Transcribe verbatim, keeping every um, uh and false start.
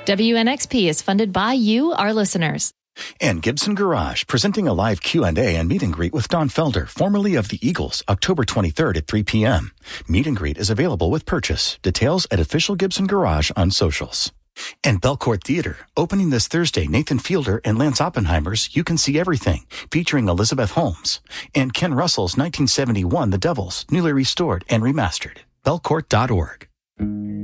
W N X P is funded by you, our listeners. And Gibson Garage, presenting a live Q and A and meet and greet with Don Felder, formerly of the Eagles, October twenty-third at three p.m. Meet and greet is available with purchase. Details at Official Gibson Garage on socials. And Belcourt Theater, opening this Thursday, Nathan Fielder and Lance Oppenheimer's You Can See Everything, featuring Elizabeth Holmes. And Ken Russell's nineteen seventy-one The Devils, newly restored and remastered. Belcourt dot org.